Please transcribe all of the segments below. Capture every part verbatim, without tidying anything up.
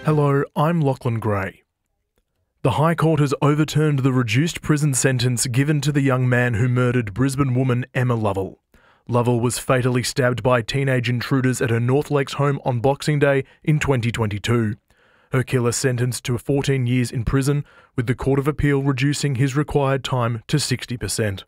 Hello, I'm Lachlan Gray. The High Court has overturned the reduced prison sentence given to the young man who murdered Brisbane woman Emma Lovell. Lovell was fatally stabbed by teenage intruders at her North Lakes home on Boxing Day in twenty twenty-two. Her killer sentenced to fourteen years in prison, with the Court of Appeal reducing his required time to sixty percent.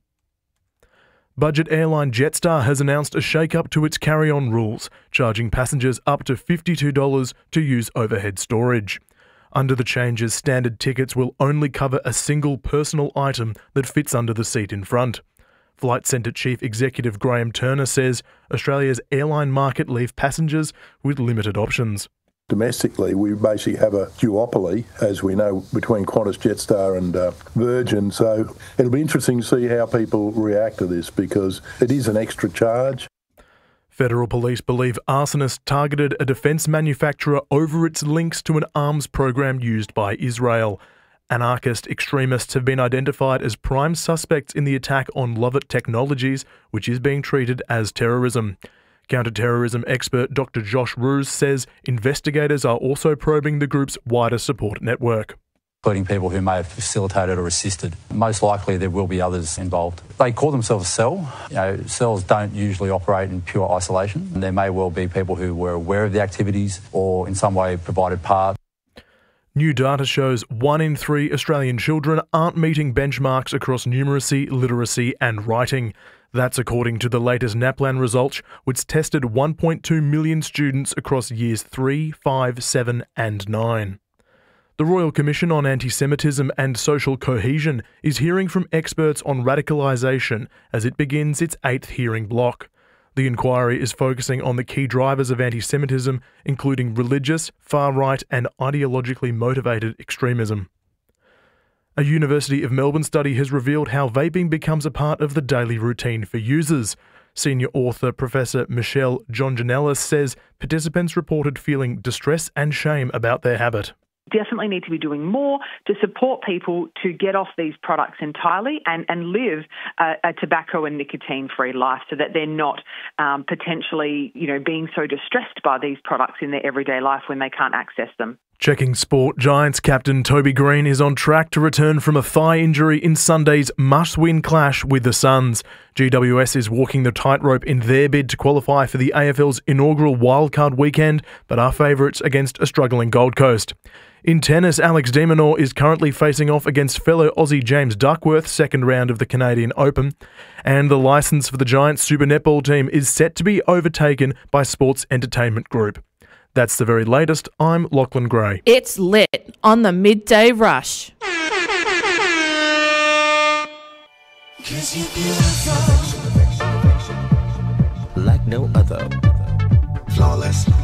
Budget airline Jetstar has announced a shake-up to its carry-on rules, charging passengers up to fifty-two dollars to use overhead storage. Under the changes, standard tickets will only cover a single personal item that fits under the seat in front. Flight Centre Chief Executive Graham Turner says Australia's airline market leaves passengers with limited options. Domestically, we basically have a duopoly, as we know, between Qantas, Jetstar and uh, Virgin, so it'll be interesting to see how people react to this because it is an extra charge. Federal police believe arsonists targeted a defence manufacturer over its links to an arms program used by Israel. Anarchist extremists have been identified as prime suspects in the attack on Lovett Technologies, which is being treated as terrorism. Counter-terrorism expert Doctor Josh Roos says investigators are also probing the group's wider support network, including people who may have facilitated or assisted. Most likely there will be others involved. They call themselves a cell. You know, cells don't usually operate in pure isolation. And there may well be people who were aware of the activities or in some way provided part. New data shows one in three Australian children aren't meeting benchmarks across numeracy, literacy and writing. That's according to the latest NAPLAN results, which tested one point two million students across years three, five, seven and nine. The Royal Commission on Anti-Semitism and Social Cohesion is hearing from experts on radicalisation as it begins its eighth hearing block. The inquiry is focusing on the key drivers of anti-Semitism, including religious, far-right and ideologically motivated extremism. A University of Melbourne study has revealed how vaping becomes a part of the daily routine for users. Senior author Professor Michelle Jonjanellis says participants reported feeling distress and shame about their habit. Definitely need to be doing more to support people to get off these products entirely and, and live a, a tobacco and nicotine-free life so that they're not um, potentially, you know, being so distressed by these products in their everyday life when they can't access them. Checking sport, Giants captain Toby Green is on track to return from a thigh injury in Sunday's must-win clash with the Suns. G W S is walking the tightrope in their bid to qualify for the A F L's inaugural wildcard weekend, but are favourites against a struggling Gold Coast. In tennis, Alex de Minaur is currently facing off against fellow Aussie James Duckworth, second round of the Canadian Open. And the licence for the Giants Super Netball team is set to be overtaken by Sports Entertainment Group. That's the very latest. I'm Lachlan Gray. It's lit on the Midday Rush. Like no other. Flawless.